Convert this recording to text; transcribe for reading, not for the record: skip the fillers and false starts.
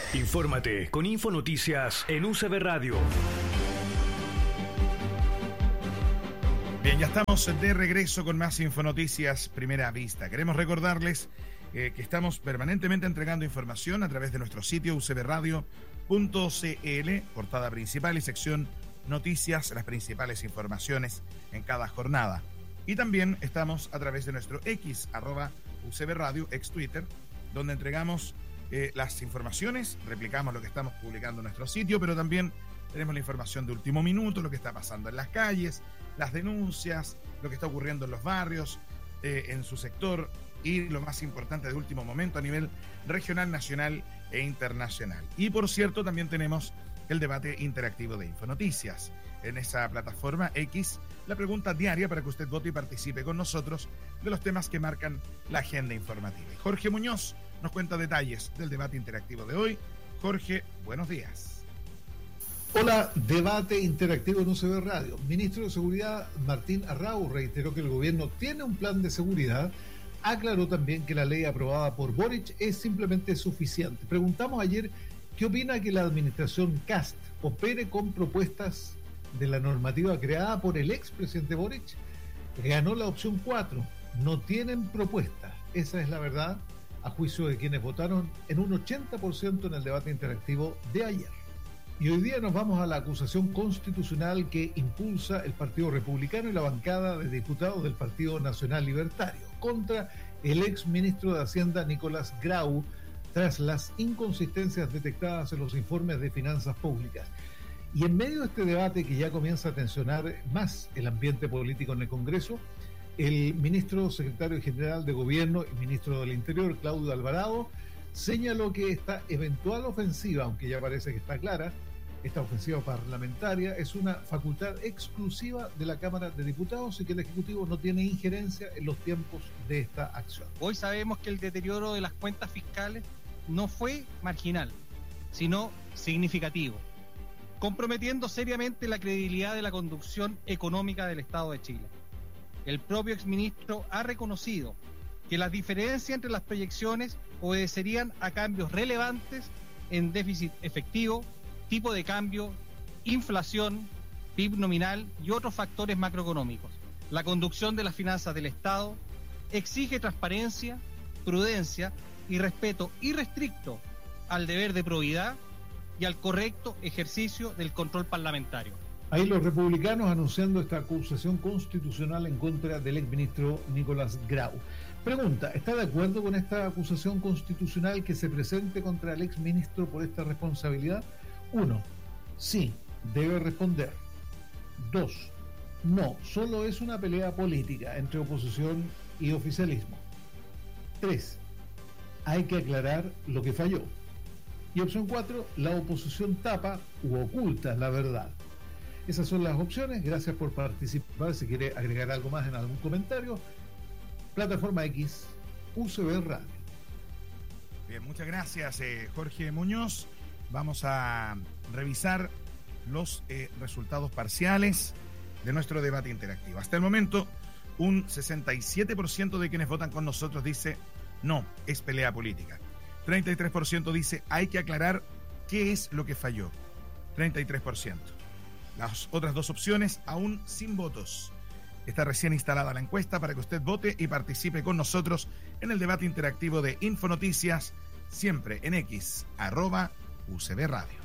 Infórmate con Infonoticias en UCB Radio. Bien, ya estamos de regreso con más Infonoticias Primera Vista. Queremos recordarles que estamos permanentemente entregando información a través de nuestro sitio ucbradio.cl, portada principal y sección noticias, las principales informaciones en cada jornada. Y también estamos a través de nuestro X, @UCBRadio, ex Twitter, donde entregamos las informaciones, replicamos lo que estamos publicando en nuestro sitio, pero también tenemos la información de último minuto, lo que está pasando en las calles, las denuncias, lo que está ocurriendo en los barrios, en su sector, y lo más importante de último momento a nivel regional, nacional e internacional. Y por cierto, también tenemos el debate interactivo de Infonoticias. En esa plataforma X, la pregunta diaria para que usted vote y participe con nosotros de los temas que marcan la agenda informativa. Y Jorge Muñoz nos cuenta detalles del debate interactivo de hoy. Jorge, buenos días. Hola, debate interactivo en UCB Radio. Ministro de Seguridad Martín Arrau reiteró que el gobierno tiene un plan de seguridad. Aclaró también que la ley aprobada por Boric es simplemente suficiente. Preguntamos ayer qué opina que la administración Kast opere con propuestas de la normativa creada por el expresidente Boric. Ganó la opción 4. No tienen propuestas. Esa es la verdad, a juicio de quienes votaron en un 80% en el debate interactivo de ayer. Y hoy día nos vamos a la acusación constitucional que impulsa el Partido Republicano y la bancada de diputados del Partido Nacional Libertario contra el ex ministro de Hacienda Nicolás Grau tras las inconsistencias detectadas en los informes de finanzas públicas. Y en medio de este debate que ya comienza a tensionar más el ambiente político en el Congreso, el ministro secretario general de Gobierno y ministro del Interior, Claudio Alvarado, señaló que esta eventual ofensiva, aunque ya parece que está clara, esta ofensiva parlamentaria es una facultad exclusiva de la Cámara de Diputados y que el Ejecutivo no tiene injerencia en los tiempos de esta acción. Hoy sabemos que el deterioro de las cuentas fiscales no fue marginal, sino significativo, comprometiendo seriamente la credibilidad de la conducción económica del Estado de Chile. El propio exministro ha reconocido que las diferencias entre las proyecciones obedecerían a cambios relevantes en déficit efectivo, tipo de cambio, inflación, PIB nominal y otros factores macroeconómicos. La conducción de las finanzas del Estado exige transparencia, prudencia y respeto irrestricto al deber de probidad y al correcto ejercicio del control parlamentario. Ahí los republicanos anunciando esta acusación constitucional en contra del exministro Nicolás Grau. Pregunta, ¿está de acuerdo con esta acusación constitucional que se presente contra el exministro por esta responsabilidad? 1. Sí, debe responder. 2. No, solo es una pelea política entre oposición y oficialismo. 3. Hay que aclarar lo que falló. Y opción 4, la oposición tapa u oculta la verdad. Esas son las opciones. Gracias por participar. Si quiere agregar algo más en algún comentario, plataforma X, UCB Radio. Bien, muchas gracias, Jorge Muñoz. Vamos a revisar los resultados parciales de nuestro debate interactivo. Hasta el momento, un 67% de quienes votan con nosotros dice no, es pelea política. 33% dice hay que aclarar qué es lo que falló. 33%. Las otras dos opciones aún sin votos. Está recién instalada la encuesta para que usted vote y participe con nosotros en el debate interactivo de Infonoticias, siempre en X, @UCB Radio.